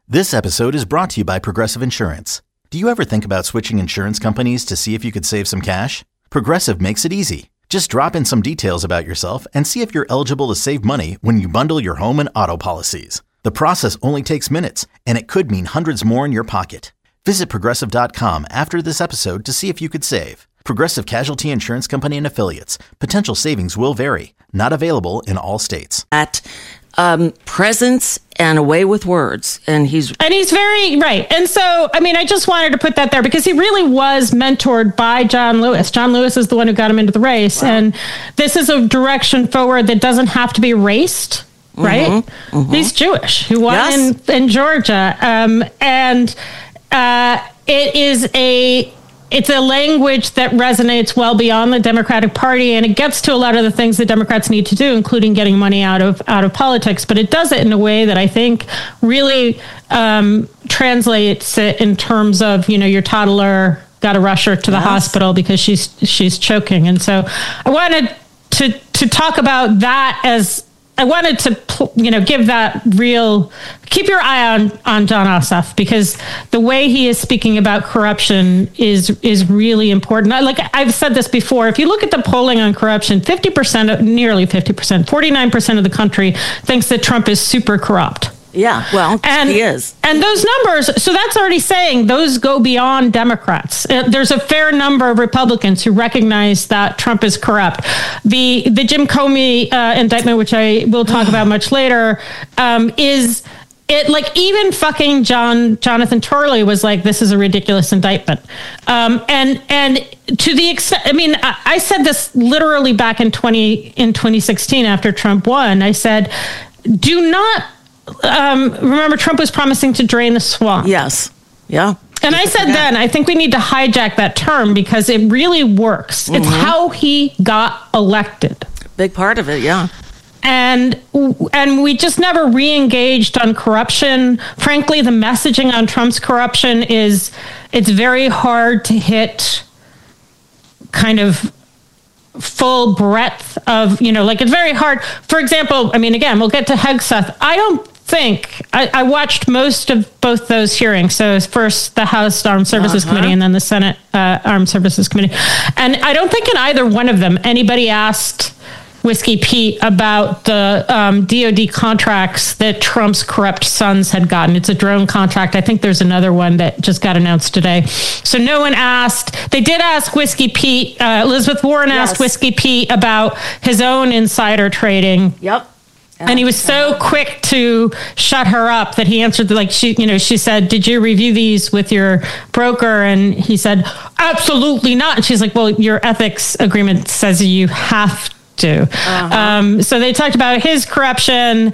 This episode is brought to you by Progressive Insurance. Do you ever think about switching insurance companies to see if you could save some cash? Progressive makes it easy. Just drop in some details about yourself and see if you're eligible to save money when you bundle your home and auto policies. The process only takes minutes, and it could mean hundreds more in your pocket. Visit Progressive.com after this episode to see if you could save. Progressive Casualty Insurance Company and Affiliates. Potential savings will vary. Not available in all states. At presence and a way with words. And he's very right. And so, I mean, I just wanted to put that there because he really was mentored by John Lewis. John Lewis is the one who got him into the race. Wow. And this is a direction forward that doesn't have to be raced, right? Mm-hmm. Mm-hmm. He's Jewish. He won in Georgia. It's a language that resonates well beyond the Democratic Party, and it gets to a lot of the things that Democrats need to do, including getting money out of politics. But it does it in a way that I think really translates it in terms of, you know, your toddler got to rush her to the hospital because she's choking. And so I wanted to talk about that as I wanted to, give that real, keep your eye on Jon Ossoff, because the way he is speaking about corruption is really important. Like I've said this before, if you look at the polling on corruption, nearly 50%, 49% of the country thinks that Trump is super corrupt. Yeah, well, he is. And those numbers, so that's already saying those go beyond Democrats. There's a fair number of Republicans who recognize that Trump is corrupt. The Jim Comey indictment, which I will talk about much later, is it like even fucking Jonathan Turley was like, this is a ridiculous indictment. And to the extent, I mean, I said this literally back in 2016 after Trump won. I said, do not. Remember, Trump was promising to drain the swamp. Yes. Yeah. And I said then, I think we need to hijack that term because it really works. Mm-hmm. It's how he got elected. Big part of it, yeah. And we just never re-engaged on corruption. Frankly, the messaging on Trump's corruption it's very hard to hit kind of full breadth of, it's very hard. For example, I mean, again, we'll get to Hegseth. I watched most of both those hearings. So first the House Armed Services Committee and then the Senate Armed Services Committee. And I don't think in either one of them anybody asked Whiskey Pete about the DOD contracts that Trump's corrupt sons had gotten. It's a drone contract. I think there's another one that just got announced today. So no one asked. They did ask Whiskey Pete. Elizabeth Warren asked Whiskey Pete about his own insider trading. Yep. And he was so quick to shut her up that he answered she said, did you review these with your broker? And he said, absolutely not. And she's like, well, your ethics agreement says you have to. Uh-huh. So they talked about his corruption.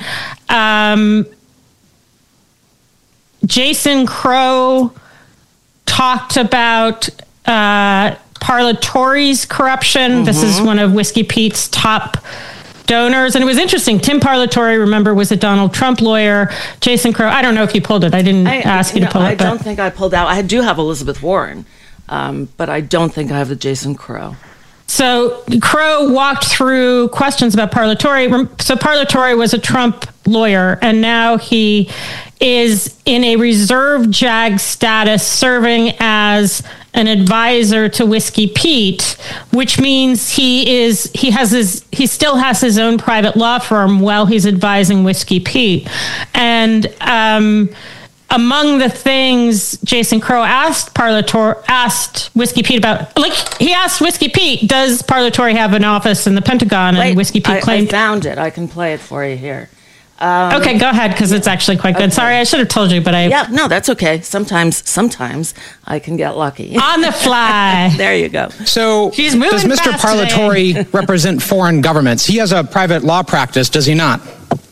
Jason Crow talked about Parlatori's corruption. Mm-hmm. This is one of Whiskey Pete's top donors. And it was interesting. Tim Parlatori, remember, was a Donald Trump lawyer. Jason Crow, I don't know if you pulled it. I didn't ask you to pull it. I don't think I pulled out. I do have Elizabeth Warren, but I don't think I have the Jason Crow. So Crow walked through questions about Parlatori. So Parlatori was a Trump lawyer, and now he is in a reserve JAG status serving as an advisor to Whiskey Pete, which means he still has his own private law firm while he's advising Whiskey Pete. And among the things Jason Crow asked Whiskey Pete about, he asked Whiskey Pete, does Parlatori have an office in the Pentagon? And Whiskey Pete claimed... I found it. I can play it for you here. Okay, go ahead, because it's actually quite good. Okay. Sorry, I should have told you, but Yeah, no, that's okay. Sometimes I can get lucky. On the fly. There you go. So, does Mr. Parlatori represent foreign governments? He has a private law practice, does he not?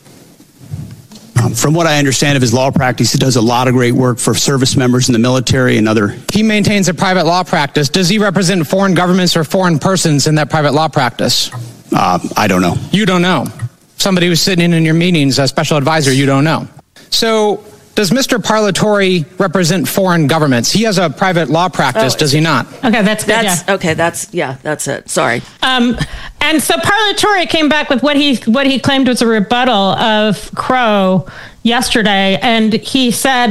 From what I understand of his law practice, he does a lot of great work for service members in the military and other... He maintains a private law practice. Does he represent foreign governments or foreign persons in that private law practice? I don't know. You don't know? Somebody who's sitting in your meetings, a special advisor, you don't know. So, does Mr. Parlatori represent foreign governments? He has a private law practice, does he not? Okay, that's good. Okay, that's it. Sorry. And so Parlatori came back with what he claimed was a rebuttal of Crow yesterday, and he said,